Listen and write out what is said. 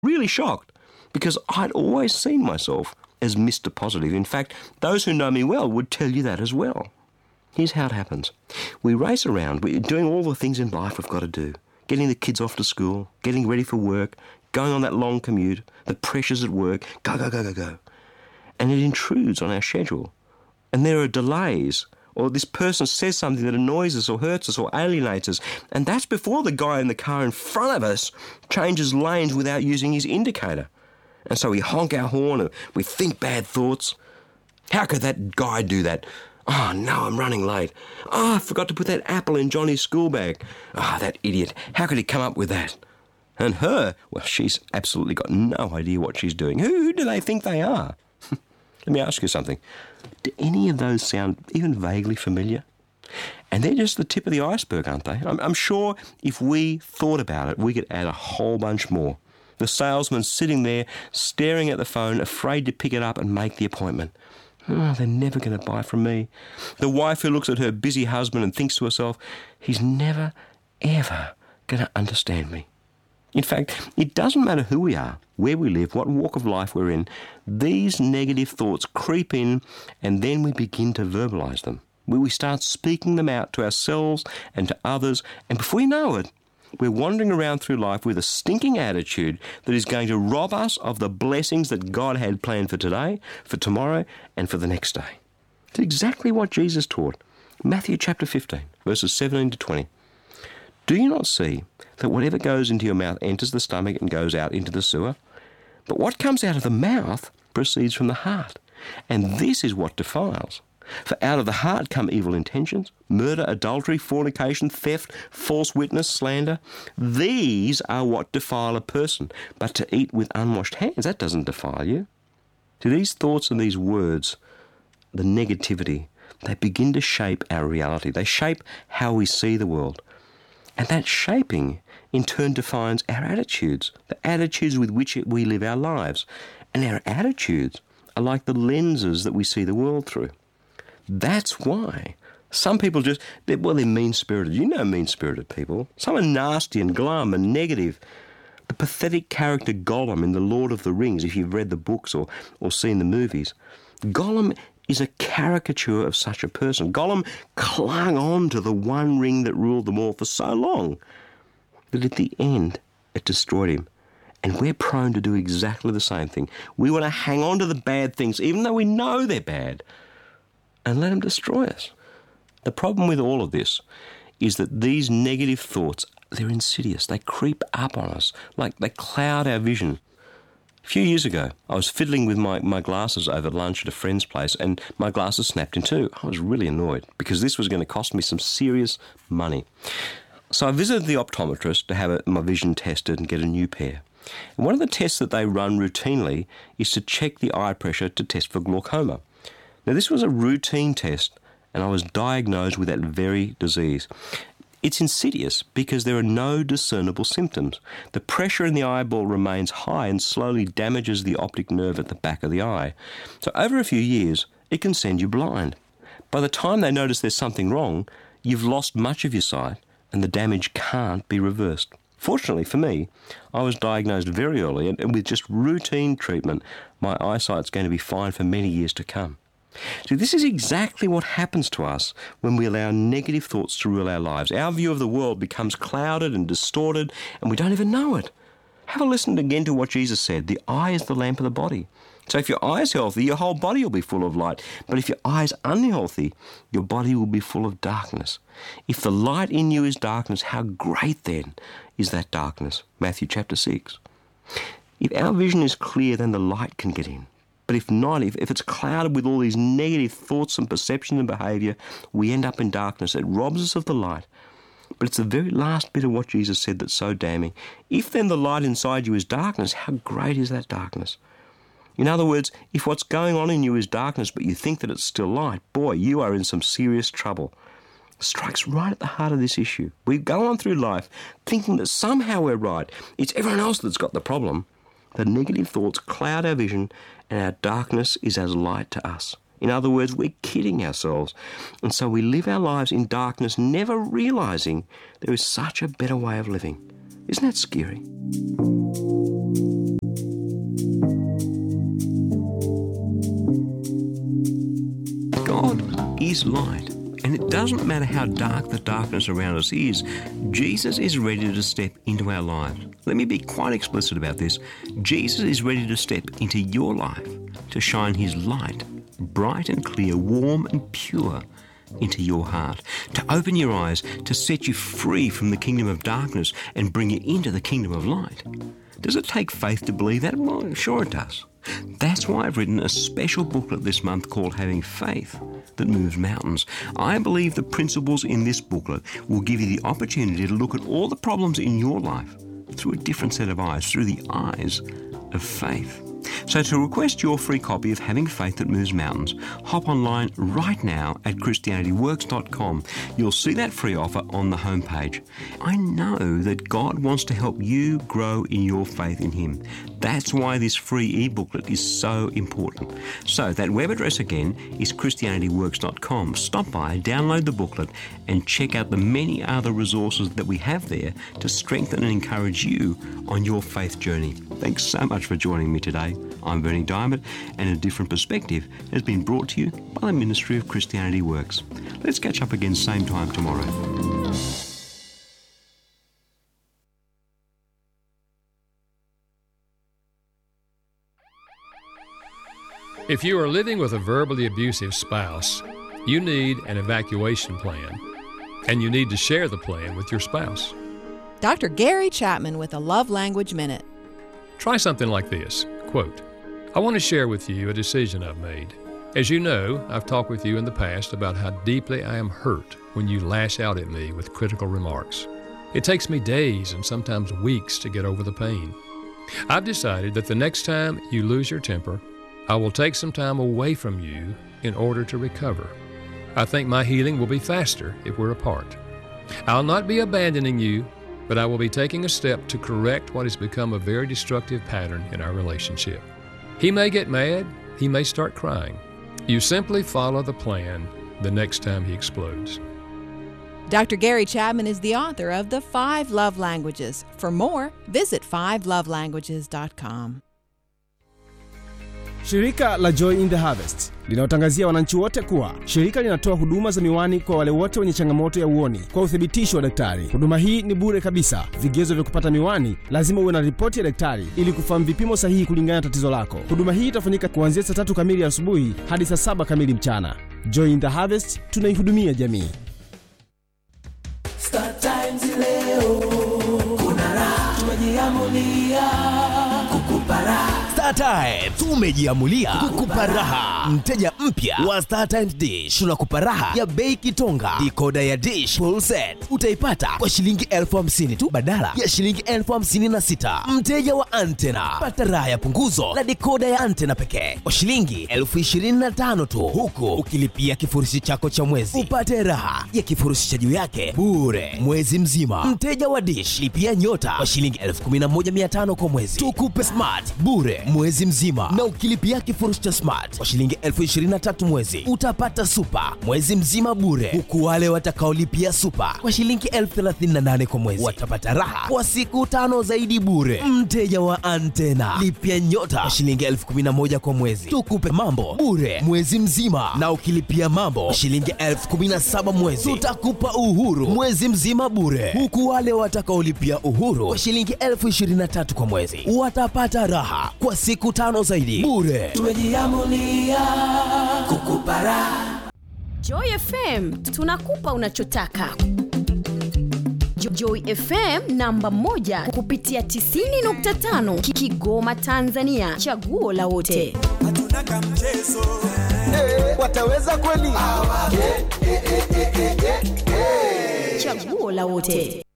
really shocked because I'd always seen myself as Mr. Positive. In fact, those who know me well would tell you that as well. Here's how it happens. We race around, we're doing all the things in life we've got to do. Getting the kids off to school, getting ready for work, going on that long commute, the pressures at work, go. And it intrudes on our schedule. And there are delays, or this person says something that annoys us or hurts us or alienates us. And that's before the guy in the car in front of us changes lanes without using his indicator. And so we honk our horn and we think bad thoughts. How could that guy do that? Oh, no, I'm running late. Oh, I forgot to put that apple in Johnny's school bag. Oh, that idiot. How could he come up with that? And her, well, she's absolutely got no idea what she's doing. Who do they think they are? Let me ask you something. Do any of those sound even vaguely familiar? And they're just the tip of the iceberg, aren't they? I'm sure if we thought about it, we could add a whole bunch more. The salesman sitting there, staring at the phone, afraid to pick it up and make the appointment. Oh, they're never going to buy from me. The wife who looks at her busy husband and thinks to herself, he's never, ever going to understand me. In fact, it doesn't matter who we are, where we live, what walk of life we're in. These negative thoughts creep in and then we begin to verbalise them. We start speaking them out to ourselves and to others, and before you know it, we're wandering around through life with a stinking attitude that is going to rob us of the blessings that God had planned for today, for tomorrow, and for the next day. It's exactly what Jesus taught. Matthew chapter 15, verses 17 to 20. Do you not see that whatever goes into your mouth enters the stomach and goes out into the sewer? But what comes out of the mouth proceeds from the heart, and this is what defiles. For out of the heart come evil intentions, murder, adultery, fornication, theft, false witness, slander. These are what defile a person. But to eat with unwashed hands, that doesn't defile you. To these thoughts and these words, the negativity, they begin to shape our reality. They shape how we see the world. And that shaping, in turn, defines our attitudes, the attitudes with which we live our lives. And our attitudes are like the lenses that we see the world through. That's why some people they're mean-spirited. You know mean-spirited people. Some are nasty and glum and negative. The pathetic character Gollum in The Lord of the Rings, if you've read the books or seen the movies, Gollum is a caricature of such a person. Gollum clung on to the one ring that ruled them all for so long that at the end it destroyed him. And we're prone to do exactly the same thing. We want to hang on to the bad things, even though we know they're bad, and let them destroy us. The problem with all of this is that these negative thoughts, they're insidious. They creep up on us, like they cloud our vision. A few years ago, I was fiddling with my glasses over lunch at a friend's place, and my glasses snapped in two. I was really annoyed because this was going to cost me some serious money. So I visited the optometrist to have my vision tested and get a new pair. And one of the tests that they run routinely is to check the eye pressure to test for glaucoma. Now, this was a routine test, and I was diagnosed with that very disease. It's insidious because there are no discernible symptoms. The pressure in the eyeball remains high and slowly damages the optic nerve at the back of the eye. So over a few years, it can send you blind. By the time they notice there's something wrong, you've lost much of your sight, and the damage can't be reversed. Fortunately for me, I was diagnosed very early, and with just routine treatment, my eyesight's going to be fine for many years to come. So this is exactly what happens to us when we allow negative thoughts to rule our lives. Our view of the world becomes clouded and distorted, and we don't even know it. Have a listen again to what Jesus said. The eye is the lamp of the body. So if your eye is healthy, your whole body will be full of light. But if your eye is unhealthy, your body will be full of darkness. If the light in you is darkness, how great then is that darkness? Matthew chapter 6. If our vision is clear, then the light can get in. But if not, if it's clouded with all these negative thoughts and perception and behaviour, we end up in darkness. It robs us of the light. But it's the very last bit of what Jesus said that's so damning. If then the light inside you is darkness, how great is that darkness? In other words, if what's going on in you is darkness, but you think that it's still light, boy, you are in some serious trouble. It strikes right at the heart of this issue. We go on through life thinking that somehow we're right. It's everyone else that's got the problem. The negative thoughts cloud our vision, and our darkness is as light to us. In other words, we're kidding ourselves. And so we live our lives in darkness, never realising there is such a better way of living. Isn't that scary? God is light, and it doesn't matter how dark the darkness around us is, Jesus is ready to step into our lives. Let me be quite explicit about this. Jesus is ready to step into your life, to shine his light, bright and clear, warm and pure, into your heart, to open your eyes, to set you free from the kingdom of darkness and bring you into the kingdom of light. Does it take faith to believe that? Well, sure it does. That's why I've written a special booklet this month called Having Faith That Moves Mountains. I believe the principles in this booklet will give you the opportunity to look at all the problems in your life through a different set of eyes, through the eyes of faith. So to request your free copy of Having Faith That Moves Mountains, hop online right now at ChristianityWorks.com. You'll see that free offer on the homepage. I know that God wants to help you grow in your faith in him. That's why this free e-booklet is so important. So that web address again is ChristianityWorks.com. Stop by, download the booklet and check out the many other resources that we have there to strengthen and encourage you on your faith journey. Thanks so much for joining me today. I'm Bernie Diamond, and A Different Perspective has been brought to you by the Ministry of Christianity Works. Let's catch up again same time tomorrow. If you are living with a verbally abusive spouse, you need an evacuation plan, and you need to share the plan with your spouse. Dr. Gary Chapman with a Love Language Minute. Try something like this. Quote, I want to share with you a decision I've made. As you know, I've talked with you in the past about how deeply I am hurt when you lash out at me with critical remarks. It takes me days and sometimes weeks to get over the pain. I've decided that the next time you lose your temper, I will take some time away from you in order to recover. I think my healing will be faster if we're apart. I'll not be abandoning you, but I will be taking a step to correct what has become a very destructive pattern in our relationship. He may get mad, he may start crying. You simply follow the plan the next time he explodes. Dr. Gary Chapman is the author of The 5 Love Languages. For more, visit 5lovelanguages.com. Shirika la Joy in the Harvest linaotangazia wananchi wote kuwa shirika linatoa huduma za miwani kwa wale wote wenye changamoto ya uoni kwa uthibitisho wa daktari. Huduma hii ni bure kabisa. Vigezo vya kupata miwani: lazima uwe na ripoti ya daktari ili kufahamu vipimo sahihi kulingana na tatizo lako. Huduma hii itafanyika kuanzia saa 3 kamili asubuhi hadi saa 7 kamili mchana. Joy in the Harvest, tunaihudumia jamii. Star Times leo kuna raha, tumejiamulia kukupa raha. Star Times tumejiamulia kukupa raha. Mteja mpya wa Star Times Dish tunakupa raha ya bei kitonga. Decoder ya Dish full set utaipata kwa shilingi 50,000 tu badala ya shilingi 56,000. Mteja wa antena pata raha ya punguzo la decoder ya antena pekee kwa shilingi 25,000 tu, huku ukilipia kifurushi chako cha mwezi upate raha ya kifurushi cha juu yake bure mwezi mzima. Mteja wa Dish lipia nyota kwa shilingi 11,500 kwa mwezi, tukupe smart bure mwezi mzima, na ukilipia kifurushi cha smart kwa shilingi 23,000 mwezi utapata super mwezi mzima bure, huku wale watakaolipia super kwa shilingi 38,000 kwa mwezi watapata raha kwa siku 5 zaidi bure. Mteja wa antena lipia nyota kwa shilingi 11,000 kwa mwezi, tukupe mambo bure mwezi mzima, na ukilipia mambo kwa shilingi 17,000 mwezi tutakupa uhuru mwezi mzima bure, huku wale watakaolipia uhuru kwa shilingi 23,000 kwa mwezi watapata raha kwa siku 5 zaidi bure. Tumejiamulia kukupa raha. Joy FM tunakupa unachotaka. Joy FM namba 1 kupitia 90.5 Kigoma Tanzania, chaguo la wote. Hatuna kamchezo. Wataweza kweli? Chaguo la wote.